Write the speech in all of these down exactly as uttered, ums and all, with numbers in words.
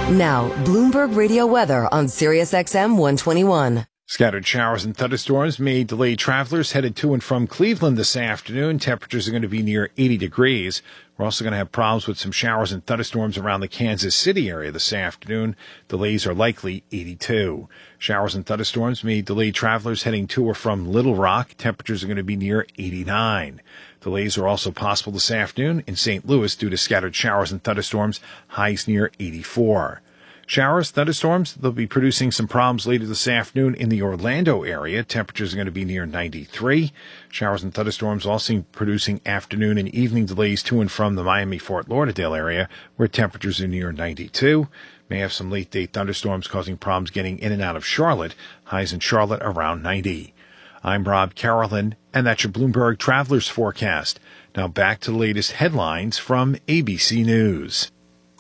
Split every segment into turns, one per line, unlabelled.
Now, Bloomberg Radio weather on Sirius X M one twenty-one.
Scattered showers and thunderstorms may delay travelers headed to and from Cleveland this afternoon. Temperatures are going to be near eighty degrees. We're also going to have problems with some showers and thunderstorms around the Kansas City area this afternoon. Delays are likely eighty-two. Showers and thunderstorms may delay travelers heading to or from Little Rock. Temperatures are going to be near eighty-nine. Delays are also possible this afternoon in Saint Louis due to scattered showers and thunderstorms. Highs near eighty-four. Showers, thunderstorms, they'll be producing some problems later this afternoon in the Orlando area. Temperatures are going to be near ninety-three. Showers and thunderstorms also producing afternoon and evening delays to and from the Miami-Fort Lauderdale area, where temperatures are near ninety-two. May have some late-date thunderstorms causing problems getting in and out of Charlotte. Highs in Charlotte around ninety. I'm Rob Carolyn, and that's your Bloomberg Travelers Forecast. Now back to the latest headlines from A B C News.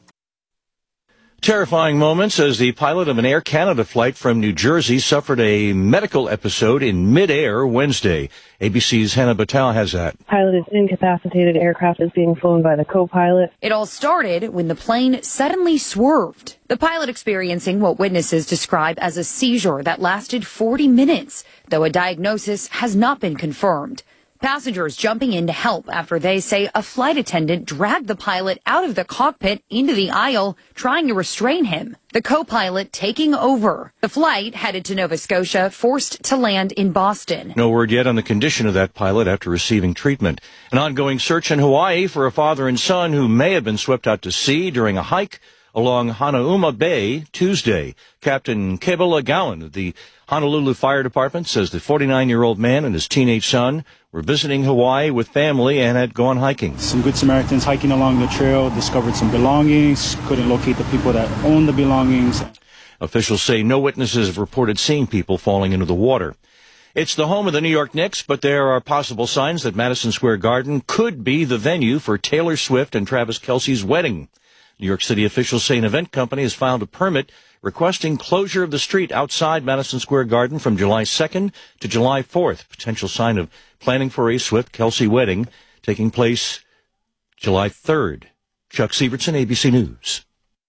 Terrifying moments as the pilot of an Air Canada flight from New Jersey suffered a medical episode in midair Wednesday. A B C's Hannah Battelle has that.
Pilot is incapacitated. Aircraft is being flown by the co-pilot.
It all started when the plane suddenly swerved. The pilot experiencing what witnesses describe as a seizure that lasted forty minutes, though a diagnosis has not been confirmed. Passengers jumping in to help after they say a flight attendant dragged the pilot out of the cockpit into the aisle, trying to restrain him. The co-pilot taking over. The flight, headed to Nova Scotia, forced to land in Boston.
No word yet on the condition of that pilot after receiving treatment. An ongoing search in Hawaii for a father and son who may have been swept out to sea during a hike along Hanauma Bay Tuesday. Captain Kebula Gowan of the Honolulu Fire Department says the forty-nine-year-old man and his teenage son were visiting Hawaii with family and had gone hiking.
Some Good Samaritans hiking along the trail discovered some belongings, couldn't locate the people that owned the belongings.
Officials say no witnesses have reported seeing people falling into the water. It's the home of the New York Knicks, but there are possible signs that Madison Square Garden could be the venue for Taylor Swift and Travis Kelce's wedding. New York City officials say an event company has filed a permit requesting closure of the street outside Madison Square Garden from July second to July fourth. Potential sign of planning for a Swift-Kelce wedding taking place July third. Chuck Sievertson, A B C News.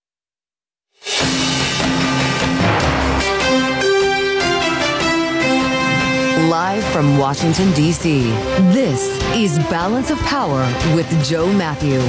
Live from Washington, D C, this is Balance of Power with Joe Matthew.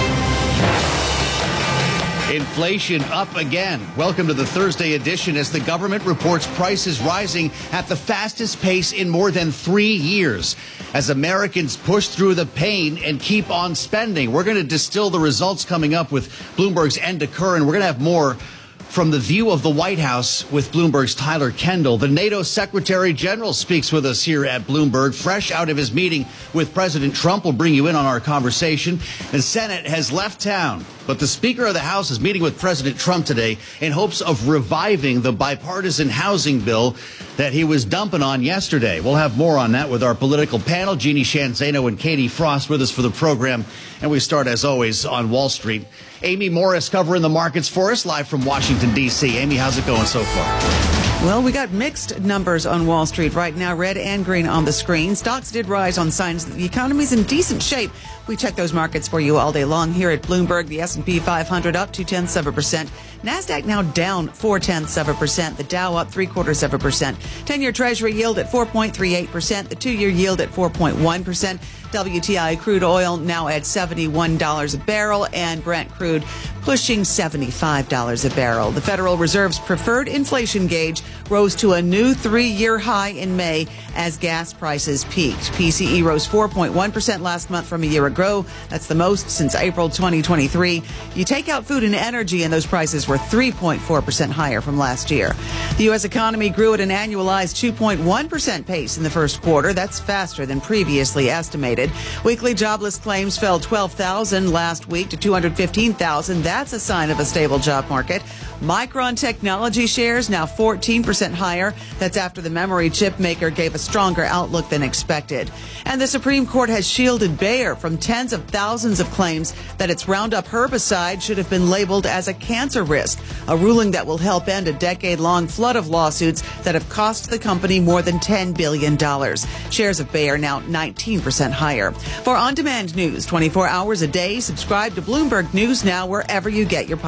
Inflation up again. Welcome to the Thursday edition as the government reports prices rising at the fastest pace in more than three years. As Americans push through the pain and keep on spending, we're going to distill the results coming up with Bloomberg's Enda Curran. We're going to have more from the view of the White House with Bloomberg's Tyler Kendall. The NATO Secretary General speaks with us here at Bloomberg, fresh out of his meeting with President Trump. We'll bring you in on our conversation. The Senate has left town, but the Speaker of the House is meeting with President Trump today in hopes of reviving the bipartisan housing bill that he was dumping on yesterday. We'll have more on that with our political panel, Jeannie Shanzano and Katie Frost with us for the program. And we start, as always, on Wall Street. Amy Morris covering the markets for us, live from Washington, D C. Amy, how's it going so far?
Well, we got mixed numbers on Wall Street right now, red and green on the screen. Stocks did rise on signs that the economy's in decent shape. We check those markets for you all day long here at Bloomberg. The S and P five hundred up two-tenths of a percent. NASDAQ now down four-tenths of a percent. The Dow up three-quarters of a percent. ten-year Treasury yield at four point three eight percent. The two-year yield at four point one percent. W T I crude oil now at seventy-one dollars a barrel, and Brent crude pushing seventy-five dollars a barrel. The Federal Reserve's preferred inflation gauge rose to a new three-year high in May as gas prices peaked. P C E rose four point one percent last month from a year ago. That's the most since April twenty twenty-three. You take out food and energy, and those prices were three point four percent higher from last year. The U S economy grew at an annualized two point one percent pace in the first quarter. That's faster than previously estimated. Weekly jobless claims fell twelve thousand last week to two hundred fifteen thousand. That's a sign of a stable job market. Micron Technology shares now fourteen percent higher. That's after the memory chip maker gave a stronger outlook than expected. And the Supreme Court has shielded Bayer from tens of thousands of claims that its Roundup herbicide should have been labeled as a cancer risk, a ruling that will help end a decade-long flood of lawsuits that have cost the company more than ten billion dollars. Shares of Bayer now nineteen percent higher. For on-demand news twenty-four hours a day, subscribe to Bloomberg News Now wherever you get your